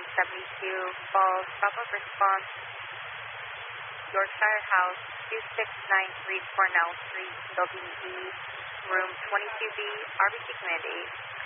72 Falls, stop of response, Yorkshire House, 2693 Cornell Street, Building B, Room 22B, RBC Command 8.